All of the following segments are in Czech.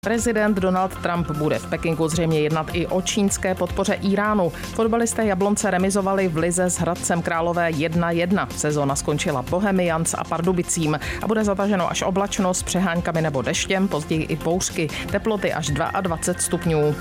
Prezident Donald Trump bude v Pekingu zřejmě jednat i o čínské podpoře Íránu. Fotbalisté Jablonce remizovali v lize s Hradcem Králové 1-1. Sezóna skončila Bohemians a Pardubicím a bude zataženo až oblačno s přeháňkami nebo deštěm, později i bouřky. Teploty až 22 stupňů.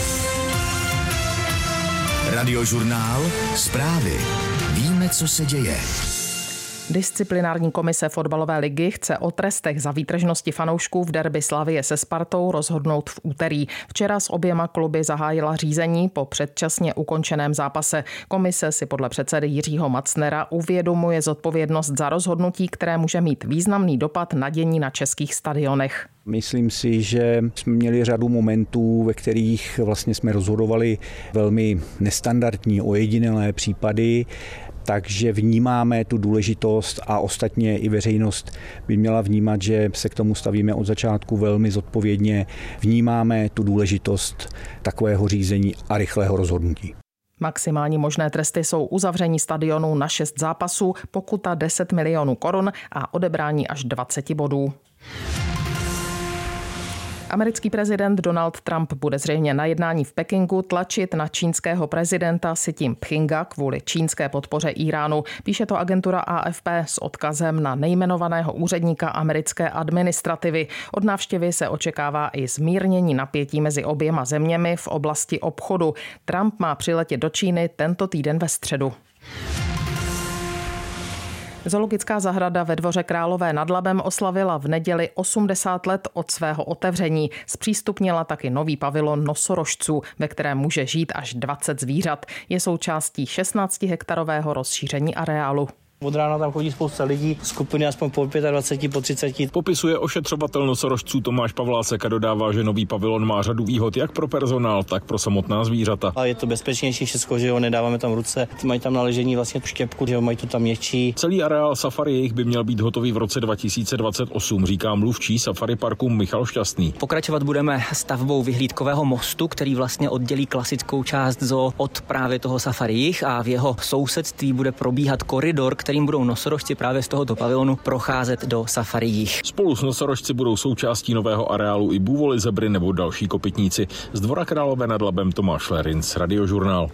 Radiožurnál, zprávy. Víme, co se děje. Disciplinární komise fotbalové ligy chce o trestech za výtržnosti fanoušků v derby Slavie se Spartou rozhodnout v úterý. Včera s oběma kluby zahájila řízení po předčasně ukončeném zápase. Komise si podle předsedy Jiřího Macnera uvědomuje zodpovědnost za rozhodnutí, které může mít významný dopad na dění na českých stadionech. Myslím si, že jsme měli řadu momentů, ve kterých vlastně jsme rozhodovali velmi nestandardní, ojedinělé případy, takže vnímáme tu důležitost a ostatně i veřejnost by měla vnímat, že se k tomu stavíme od začátku velmi zodpovědně. Vnímáme tu důležitost takového řízení a rychlého rozhodnutí. Maximální možné tresty jsou uzavření stadionu na 6 zápasů, pokuta 10 milionů korun a odebrání až 20 bodů. Americký prezident Donald Trump bude zřejmě na jednání v Pekingu tlačit na čínského prezidenta Xi Jinpinga kvůli čínské podpoře Íránu. Píše to agentura AFP s odkazem na nejmenovaného úředníka americké administrativy. Od návštěvy se očekává i zmírnění napětí mezi oběma zeměmi v oblasti obchodu. Trump má přiletět do Číny tento týden ve středu. Zoologická zahrada ve Dvoře Králové nad Labem oslavila v neděli 80 let od svého otevření. Zpřístupnila taky nový pavilon nosorožců, ve kterém může žít až 20 zvířat. Je součástí 16-hektarového rozšíření areálu. Od rána tam chodí spousta lidí, skupiny aspoň po 25, po 30. Popisuje ošetřovatel nosorožců Tomáš Pavlásek a dodává, že nový pavilon má řadu výhod jak pro personál, tak pro samotná zvířata. A je to bezpečnější všechno, že jo, nedáváme tam ruce, mají tam na ležení vlastně tu štěpku, že jo, mají to tam měkčí. Celý areál safari jejich by měl být hotový v roce 2028, říká mluvčí Safari parku Michal Šťastný. Pokračovat budeme stavbou vyhlídkového mostu, který vlastně oddělí klasickou část zoo od právě toho safari jih a v jeho sousedství bude probíhat koridor, kterým budou nosorožci právě z tohoto pavilonu procházet do safari jih. Spolu s nosorožci budou součástí nového areálu i bůvoly, zebry nebo další kopytníci. Z Dvora Králové nad Labem Tomáš Lerinc, Radiožurnál.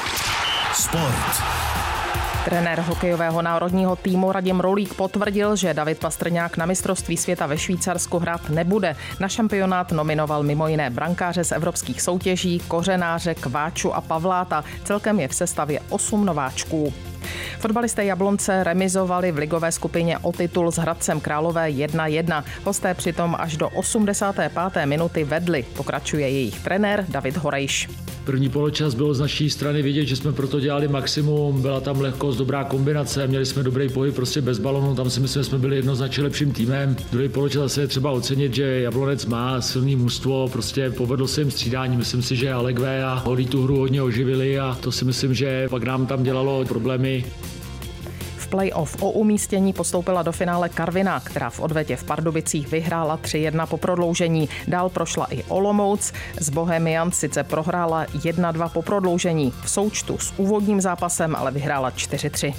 Sport. Trenér hokejového národního týmu Radim Rolík potvrdil, že David Pastrňák na mistrovství světa ve Švýcarsku hrát nebude. Na šampionát nominoval mimo jiné brankáře z evropských soutěží, Kořenáře, Kváču a Pavláta. Celkem je v sestavě 8 nováčků. Fotbalisté Jablonce remizovali v ligové skupině o titul s Hradcem Králové 1-1. Hosté přitom až do 85. minuty vedli. Pokračuje jejich trenér David Horejš. První poločas bylo z naší strany vidět, že jsme proto dělali maximum, byla tam lehkost, dobrá kombinace, měli jsme dobrý pohyb prostě bez balonu, tam si myslím, že jsme byli jednoznačně lepším týmem. Druhý poločas zase je třeba ocenit, že Jablonec má silný mužstvo, prostě povedlo se jim střídání, myslím si, že Alekve a Holí tu hru hodně oživili a to si myslím, že pak nám tam dělalo problémy. V play-off o umístění postoupila do finále Karviná, která v odvetě v Pardubicích vyhrála 3-1 po prodloužení. Dál prošla i Olomouc, z Bohemians sice prohrála 1-2 po prodloužení. V součtu s úvodním zápasem ale vyhrála 4-3.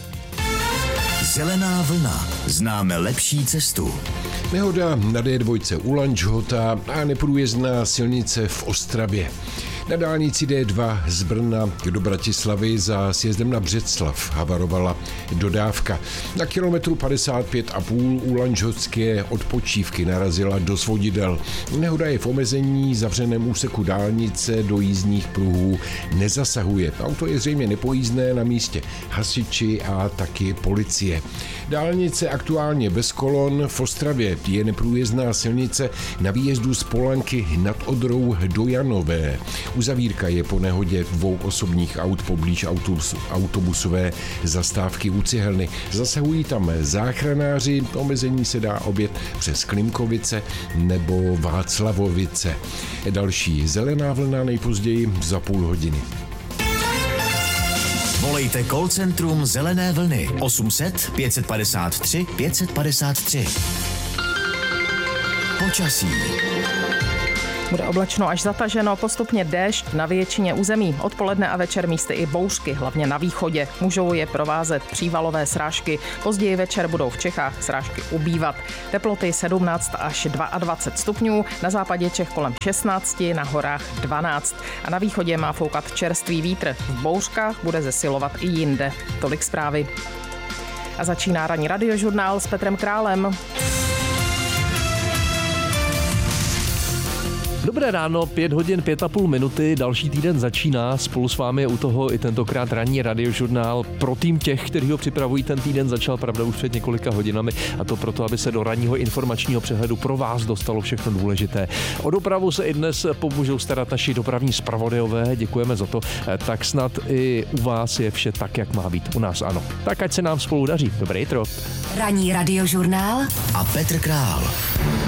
Zelená vlna. Známe lepší cestu. Nehoda na D2 u Lanžhota a neprůjezdná silnice v Ostravě. Na dálnici D2 z Brna do Bratislavy za sjezdem na Břeclav havarovala dodávka. Na kilometru 55,5 u Lanžhotské odpočívky narazila do svodidel. Nehoda je v omezení, zavřeném úseku dálnice do jízdních pruhů nezasahuje. Auto je zřejmě nepojízdné, na místě hasiči a taky policie. Dálnice aktuálně bez kolon, v Ostravě je neprůjezdná silnice na výjezdu z Polanky nad Odrou do Janové. Uzavírka je po nehodě 2 osobních aut poblíž autobusové zastávky u Cihelny. Zasahují tam záchranáři, omezení se dá objet přes Klimkovice nebo Václavovice. Další zelená vlna nejpozději za půl hodiny. Volejte call centrum Zelené vlny 800 553 553. Počasí. Bude oblačno až zataženo, postupně déšť na většině území. Odpoledne a večer místy i bouřky, hlavně na východě. Můžou je provázet přívalové srážky. Později večer budou v Čechách srážky ubývat. Teploty 17 až 22 stupňů, na západě Čech kolem 16, na horách 12. A na východě má foukat čerstvý vítr. V bouřkách bude zesilovat i jinde. Tolik zprávy. A začíná ranní radiožurnál s Petrem Králem. Dobré ráno, 5 hodin 5,5 minuty, další týden začíná, spolu s vámi je u toho i tentokrát ranní radiožurnál. Pro tým těch, kteří ho připravují, ten týden začal pravda už před několika hodinami, a to proto, aby se do ranního informačního přehledu pro vás dostalo všechno důležité. O dopravu se i dnes pomůžou starat naši dopravní zpravodajové, děkujeme za to, tak snad i u vás je vše tak, jak má být, u nás ano. Tak ať se nám spolu daří, dobré jitro. Ranní radiožurnál a Petr Král.